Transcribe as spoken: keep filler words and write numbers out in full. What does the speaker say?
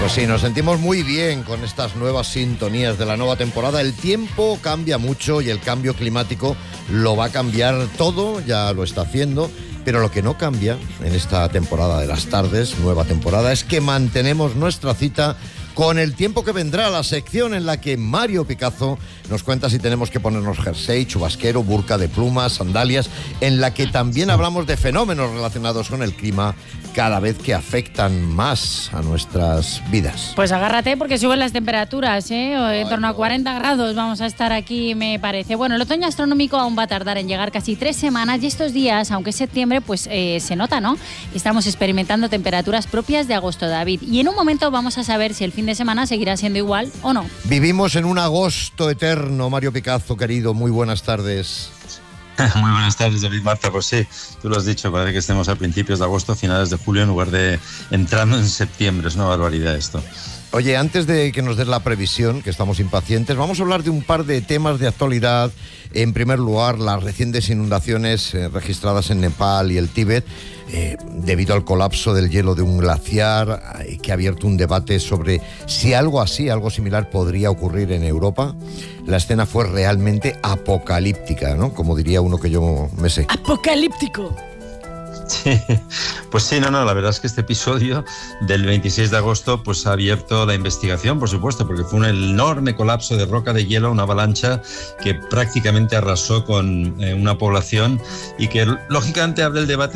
Pues sí, nos sentimos muy bien con estas nuevas sintonías de la nueva temporada. El tiempo cambia mucho y el cambio climático lo va a cambiar todo, ya lo está haciendo. Pero lo que no cambia en esta temporada de las tardes, nueva temporada, es que mantenemos nuestra cita con el tiempo que vendrá, la sección en la que Mario Picazo nos cuenta si tenemos que ponernos jersey, chubasquero, burka de plumas, sandalias, en la que también hablamos de fenómenos relacionados con el clima cada vez que afectan más a nuestras vidas. Pues agárrate porque suben las temperaturas, ¿eh? En torno a cuarenta grados vamos a estar aquí, me parece. Bueno, el otoño astronómico aún va a tardar en llegar, casi tres semanas, y estos días, aunque es septiembre, pues eh, se nota, ¿no? Estamos experimentando temperaturas propias de agosto, David. Y en un momento vamos a saber si el fin de semana seguirá siendo igual o no. Vivimos en un agosto eterno, Mario Picazo, querido. Muy buenas tardes. Muy buenas tardes, David, Marta. Pues sí, tú lo has dicho, parece que estemos a principios de agosto, finales de julio, en lugar de entrando en septiembre. Es una barbaridad esto. Oye, antes de que nos des la previsión, que estamos impacientes, vamos a hablar de un par de temas de actualidad. En primer lugar, las recientes inundaciones eh, registradas en Nepal y el Tíbet, eh, debido al colapso del hielo de un glaciar, eh, que ha abierto un debate sobre si algo así, algo similar, podría ocurrir en Europa. La escena fue realmente apocalíptica, ¿no? Como diría uno que yo me sé. ¡Apocalíptico! Sí, pues sí, no, no, la verdad es que este episodio del veintiséis de agosto pues ha abierto la investigación, por supuesto, porque fue un enorme colapso de roca de hielo, una avalancha que prácticamente arrasó con eh, una población y que lógicamente abre el debate